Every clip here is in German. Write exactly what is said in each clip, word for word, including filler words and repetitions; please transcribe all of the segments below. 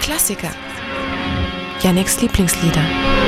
Klassiker. Yannicks Lieblingslieder.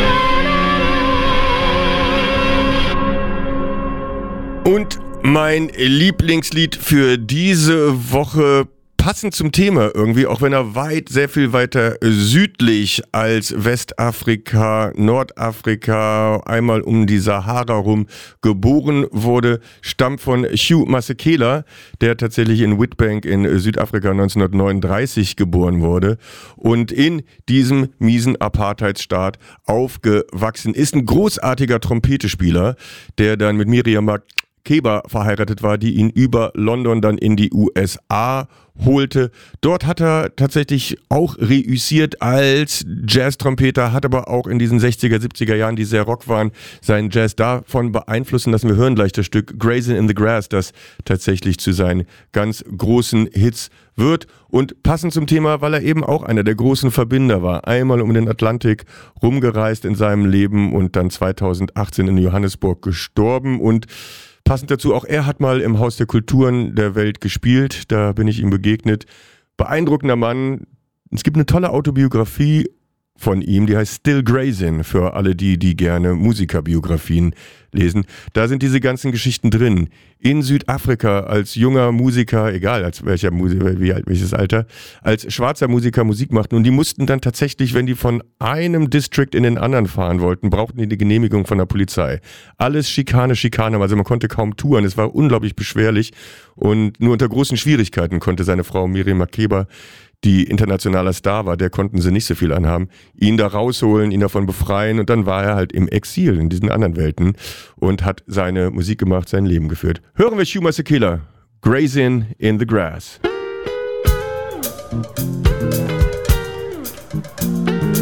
Und mein Lieblingslied für diese Woche, passend zum Thema irgendwie, auch wenn er weit, sehr viel weiter südlich als Westafrika, Nordafrika, einmal um die Sahara rum geboren wurde, stammt von Hugh Masekela, der tatsächlich in Witbank in Südafrika neunzehnhundertneununddreißig geboren wurde und in diesem miesen Apartheidsstaat aufgewachsen ist. Ein großartiger Trompetespieler, der dann mit Miriam Makeba verheiratet war, die ihn über London dann in die U S A holte. Dort hat er tatsächlich auch reüssiert als Jazz-Trompeter, hat aber auch in diesen sechziger, siebziger Jahren, die sehr Rock waren, seinen Jazz davon beeinflussen lassen. Wir hören gleich das Stück Grazing in the Grass, das tatsächlich zu seinen ganz großen Hits wird. Und passend zum Thema, weil er eben auch einer der großen Verbinder war. Einmal um den Atlantik rumgereist in seinem Leben und dann zweitausendachtzehn in Johannesburg gestorben. Und passend dazu, auch er hat mal im Haus der Kulturen der Welt gespielt, da bin ich ihm begegnet. Beeindruckender Mann. Es gibt eine tolle Autobiografie von ihm, die heißt Still Grazing, für alle die, die gerne Musikerbiografien lesen. Da sind diese ganzen Geschichten drin. In Südafrika als junger Musiker, egal als welcher Musiker, wie alt, welches Alter, als schwarzer Musiker Musik machten. Und die mussten dann tatsächlich, wenn die von einem District in den anderen fahren wollten, brauchten die eine Genehmigung von der Polizei. Alles Schikane, Schikane, also man konnte kaum touren. Es war unglaublich beschwerlich und nur unter großen Schwierigkeiten konnte seine Frau Miriam Makeba, die internationaler Star war, der konnten sie nicht so viel anhaben, ihn da rausholen, ihn davon befreien und dann war er halt im Exil in diesen anderen Welten und hat seine Musik gemacht, sein Leben geführt. Hören wir Hugh Masekela, Grazing in the Grass.